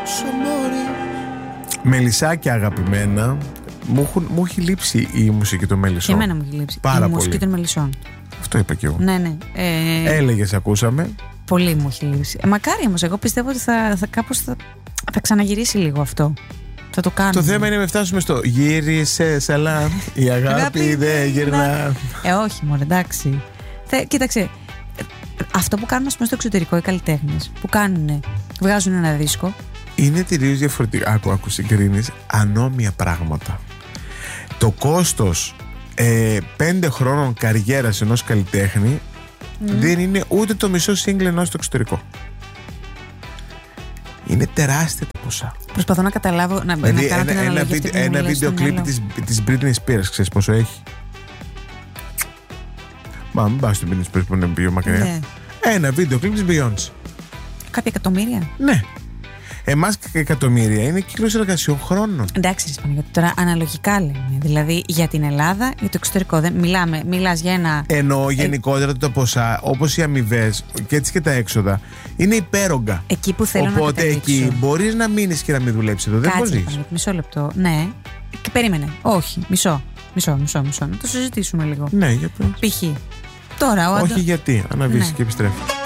Μελισσάκια αγαπημένα. Μου έχει λείψει η μουσική των μελισσών. Και εμένα μου έχει λείψει. Πάρα η πολύ. μουσική των μελισσών. Αυτό είπα κι εγώ. Ναι. Έλεγες, ακούσαμε. Πολύ μου έχει λείψει. Μακάρι όμως, εγώ πιστεύω ότι κάπως θα ξαναγυρίσει λίγο αυτό. Θα το κάνουμε. Το θέμα είναι να φτάσουμε στο γύρισε σαλάμ. Η αγάπη δεν γυρνά. Όχι, μωρέ, εντάξει. Κοίταξε. Αυτό που κάνουν, ας πούμε, στο εξωτερικό οι καλλιτέχνες που βγάζουν ένα δίσκο. Είναι τελείως διαφορετικά. Άκου, συγκρίνεις ανώμια πράγματα. Το κόστος 5 χρόνων καριέρας ενός καλλιτέχνη δεν είναι ούτε το μισό single ενός στο εξωτερικό. Είναι τεράστια τα ποσά. Προσπαθώ να καταλάβω, να κάνω την αναλογία. Ένα βίντεο κλιπ της Britney Spears, ξέρεις πόσο έχει? Μα μην πας στην Britney Spears που είναι πιο μακριά. Ναι. Ένα βίντεο κλιπ της Beyoncé. Κάποια εκατομμύρια. Ναι. Εμάς εκατομμύρια είναι κύκλος εργασιών χρόνων. Εντάξει, γιατί τώρα αναλογικά λέμε. Δηλαδή για την Ελλάδα, για το εξωτερικό. Δεν μιλάς για ένα. Εννοώ γενικότερα τα ποσά, όπως οι αμοιβές και έτσι και τα έξοδα, είναι υπέρογκα. Εκεί που θέλω να καταλήξω. Οπότε εκεί μπορείς να μείνεις και να μην δουλέψεις εδώ. Δεν μπορείς. Μισό λεπτό. Ναι. Και περίμενε. Όχι. Μισό. Να το συζητήσουμε λίγο. Ναι, για πες. Π.χ. Τώρα όχι γιατί. Αναβείς και επιστρέφει.